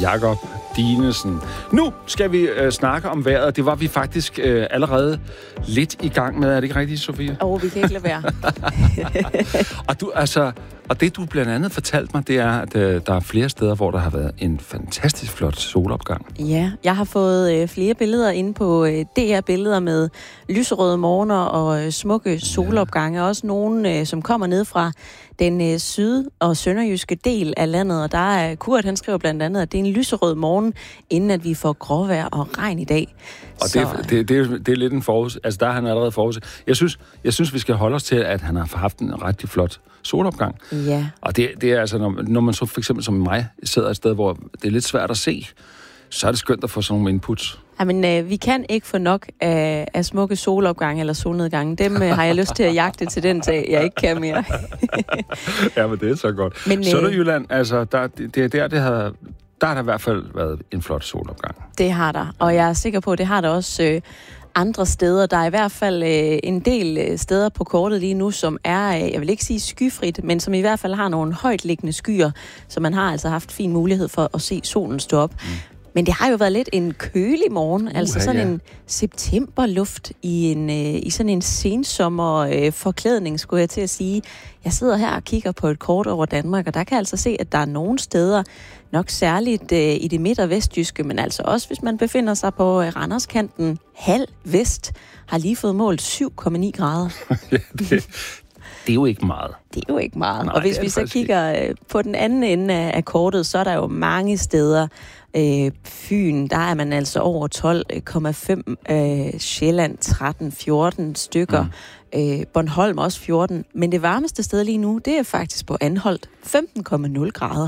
Jakob Dinesen. Nu skal vi snakke om vejret. Det var vi faktisk allerede lidt i gang med. Er det ikke rigtigt, Sofie? Vi kan ikke lade være. Og det du blandt andet fortalte mig, det er, at der er flere steder, hvor der har været en fantastisk flot solopgang. Ja, jeg har fået flere billeder inde på DR-billeder med lyserøde morgener og smukke solopgange. Også nogle, som kommer ned fra den syd- og sønderjyske del af landet. Og der er Kurt, han skriver blandt andet, at det er en lyserød morgen, inden at vi får gråvejr og regn i dag. Og det er lidt en forudse. Altså, der har han allerede forudse. Jeg synes, vi skal holde os til, at han har haft en rigtig flot solopgang. Ja. Og det er altså, når man så for eksempel som mig sidder et sted, hvor det er lidt svært at se, så er det skønt at få sådan nogle inputs. Jamen, vi kan ikke få nok af smukke solopgange eller solnedgange. Dem har jeg lyst til at jagte til den dag, jeg ikke kan mere. Ja, men det er så godt. Sønderjylland, altså, der har der i hvert fald været en flot solopgang. Det har der, og jeg er sikker på, at det har der også andre steder. Der er i hvert fald en del steder på kortet lige nu, som er, jeg vil ikke sige skyfrit, men som i hvert fald har nogle højtliggende skyer, så man har altså haft fin mulighed for at se solen stå op. Men det har jo været lidt en kølig morgen, altså sådan en septemberluft i sådan en sensommer forklædning, skulle jeg til at sige. Jeg sidder her og kigger på et kort over Danmark, og der kan altså se, at der er nogle steder, nok særligt i det midt- og vestjyske, men altså også, hvis man befinder sig på Randerskanten, halv vest, har lige fået målt 7,9 grader. Ja, det er jo ikke meget. Det er jo ikke meget. Nej, og hvis vi så kigger på den anden ende af kortet, så er der jo mange steder. Fyn, der er man altså over 12,5. Sjælland 13-14 stykker. Bornholm også 14. Men det varmeste sted lige nu, det er faktisk på Anholt 15,0 grader.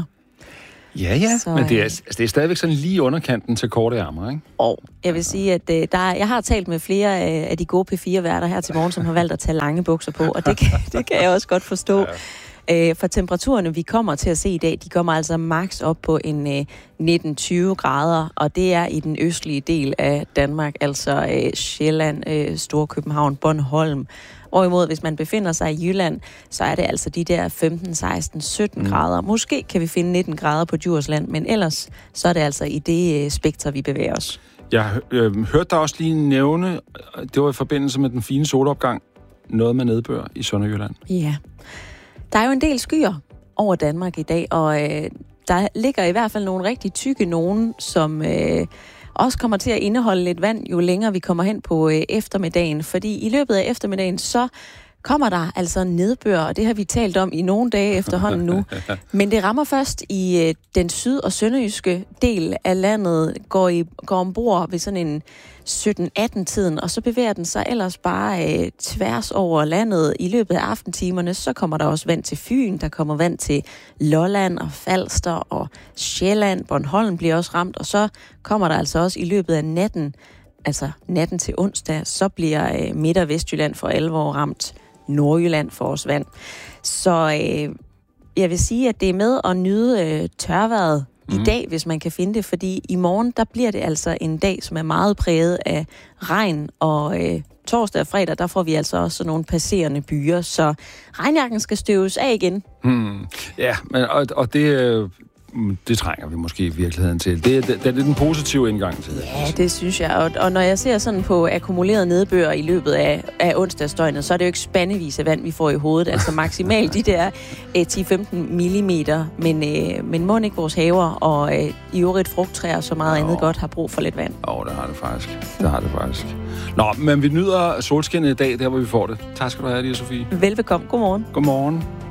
Ja, så, men det er stadigvæk sådan lige underkanten til korte ærmer, ikke? Og jeg vil sige, at jeg har talt med flere af de gode P4-værter her til morgen, som har valgt at tage lange bukser på, og det kan jeg også godt forstå. Ja. For temperaturerne, vi kommer til at se i dag, de kommer altså maks op på en 19-20 grader, og det er i den østlige del af Danmark, altså Sjælland, Storkøbenhavn, Bornholm. Hvorimod, hvis man befinder sig i Jylland, så er det altså de der 15, 16, 17 grader. Måske kan vi finde 19 grader på Djursland, men ellers så er det altså i det spekter, vi bevæger os. Jeg hørte dig også lige nævne, det var i forbindelse med den fine solopgang, noget med nedbør i Sønderjylland. Ja. Der er jo en del skyer over Danmark i dag, og der ligger i hvert fald nogle rigtig tykke nogen, som også kommer til at indeholde lidt vand, jo længere vi kommer hen på eftermiddagen. Fordi i løbet af eftermiddagen, så kommer der altså nedbør, og det har vi talt om i nogle dage efterhånden nu. Men det rammer først i den syd- og sønderjyske del af landet, går ombord ved sådan en 17-18-tiden, og så bevæger den sig ellers bare tværs over landet. I løbet af aftentimerne, så kommer der også vand til Fyn, der kommer vand til Lolland og Falster og Sjælland. Bornholm bliver også ramt, og så kommer der altså også i løbet af natten, altså natten til onsdag, så bliver Midt- og Vestjylland for alvor ramt. Nordjylland får også vand. Så jeg vil sige, at det er med at nyde tørvejret i dag, hvis man kan finde det, fordi i morgen, der bliver det altså en dag, som er meget præget af regn, og torsdag og fredag, der får vi altså også sådan nogle passerende byer, så regnjakken skal støves af igen. Ja, men, og det trænger vi måske i virkeligheden til. Det er den positive indgang til det. Ja, det synes jeg. Og når jeg ser sådan på akkumuleret nedbør i løbet af onsdagsdøgnet, så er det jo ikke spandevis af vand, vi får i hovedet. Altså maksimalt de der 10-15 millimeter. Men må ikke vores haver og i øvrigt frugttræer og så meget andet godt har brug for lidt vand. Det har det faktisk. Nå, men vi nyder solskinnet i dag, der hvor vi får det. Tak skal du have, Sofie. Velbekomme. Godmorgen. Godmorgen.